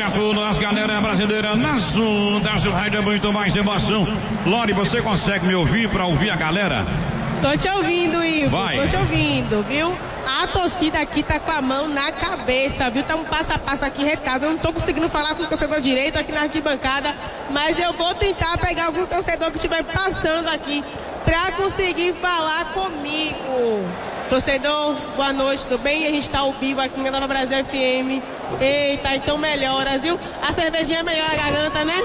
certo nas galera brasileira nas ondas. O rádio é muito mais emoção. Lore, você consegue me ouvir para ouvir a galera? Tô te ouvindo, Ivo. Vai. Tô te ouvindo, viu? A torcida aqui tá com a mão na cabeça, viu? Tá um passo a passo aqui retado. Eu não tô conseguindo falar com o torcedor direito aqui na arquibancada, mas eu vou tentar pegar algum torcedor que estiver passando aqui pra conseguir falar comigo. Torcedor, boa noite, tudo bem? A gente tá ao vivo aqui na Nova Brasil FM. Eita, então melhoras, viu? A cervejinha é melhor a garganta, né?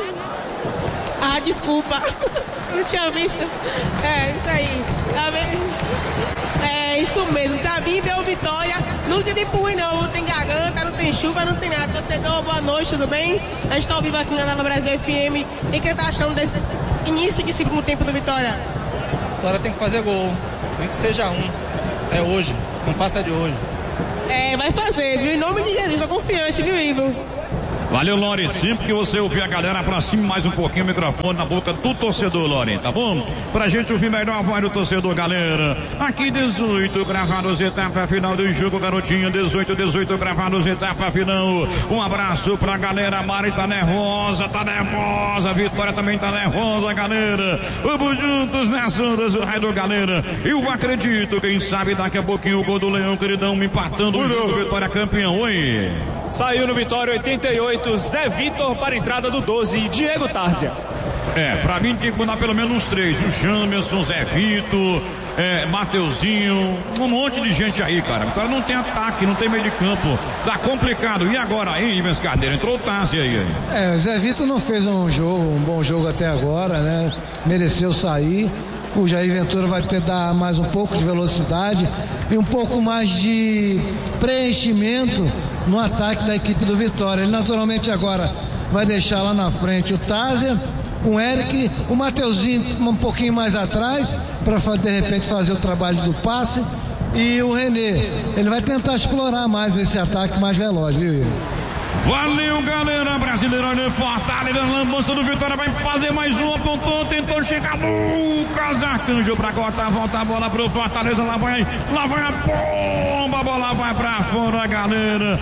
Ah, desculpa. Não tinha visto. É, isso aí. Tá vendo? É, isso mesmo. Pra mim, ver o Vitória, não tem tempo ruim não. Não tem garganta, não tem chuva, não tem nada. Torcedor, boa noite, tudo bem? A gente tá ao vivo aqui na Nova Brasil FM. E o que tá achando desse início de segundo tempo do Vitória? Vitória tem que fazer gol. Nem que seja um. É hoje. Não passa de hoje. É, vai fazer, viu? Em nome de Jesus, tô confiante, viu, Ivo? Valeu, Lore. Sempre que você ouvir a galera, aproxime mais um pouquinho o microfone na boca do torcedor, Lore, tá bom? Pra gente ouvir melhor a voz do torcedor, galera. Aqui 18 gravados, etapa final do jogo, garotinho. 18 gravados, etapa final. Um abraço pra galera. Mari tá nervosa, Vitória também tá nervosa, galera. Vamos juntos nas ondas do raio, galera. Eu acredito, quem sabe daqui a pouquinho o gol do Leão, queridão, empatando o jogo. Vitória campeão, oi. Saiu no Vitória 88, Zé Vitor para a entrada do 12, Diego Tárzia. É, pra mim tem que mudar pelo menos uns 3. O Jamerson, Zé Vitor, Mateuzinho, um monte de gente aí, cara. Vitória não tem ataque, não tem meio de campo. Tá complicado. E agora, hein, Ivens Carneiro? Entrou o Tárzia aí. O Zé Vitor não fez um bom jogo até agora, né? Mereceu sair. O Jair Ventura vai ter que dar mais um pouco de velocidade e um pouco mais de preenchimento no ataque da equipe do Vitória. Ele naturalmente agora vai deixar lá na frente o Tárzia, com o Eric, o Mateuzinho um pouquinho mais atrás para de repente fazer o trabalho do passe, e o René, ele vai tentar explorar mais esse ataque mais veloz, viu? Valeu, galera brasileira de Fortaleza, lambança do Vitória, vai fazer mais um, apontou, tentou chegar, Lucas Arcanjo pra cortar, volta a bola pro Fortaleza, lá vai a bomba, a bola vai pra fora, galera,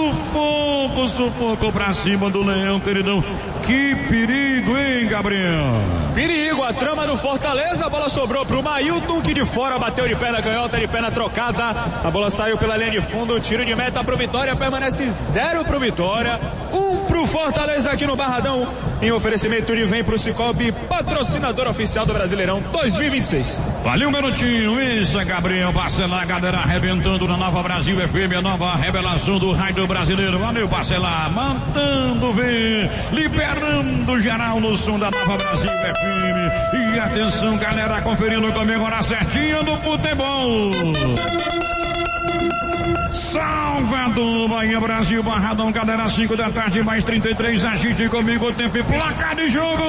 sufoco pra cima do Leão, queridão, que perigo, hein, Gabriel? Perigo, a trama do Fortaleza, a bola sobrou pro Mailton, que de fora bateu de perna canhota, de perna trocada, a bola saiu pela linha de fundo, tiro de meta pro Vitória, permanece 0 pro Vitória, 1 pro Fortaleza aqui no Barradão, em oferecimento de Vem pro Cicobi, patrocinador oficial do Brasileirão 2026. Valeu, garotinho, isso é Gabriel Bacelar, galera arrebentando na Nova Brasil FM, a nova revelação do rádio brasileiro. Valeu, Bacelar, mandando ver, liberando geral no som da Nova Brasil FM. E atenção, galera, conferindo comigo na certinha do futebol. Salvador, Bahia, Brasil, Barradão, galera, 5 da tarde, mais 33, agite comigo o tempo e placar de jogo.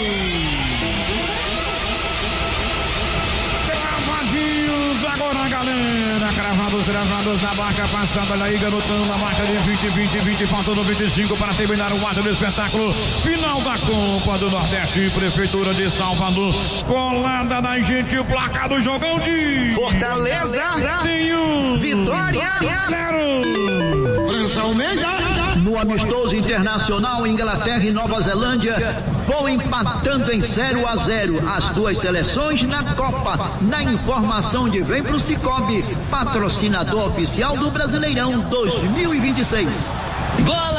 Cravadinhos agora, galera, cravados na marca passada, olha aí, garotão, na marca de 20, faltando 25 para terminar o ato do espetáculo final da Copa do Nordeste, Prefeitura de Salvador, colada da gente, o placar do jogão de Fortaleza, Vitória 0. França Almeida. No amistoso internacional, Inglaterra e Nova Zelândia vão empatando em 0-0 as duas seleções na Copa. Na informação de Vem pro Cicobi, patrocinador oficial do Brasileirão 2026. Bola!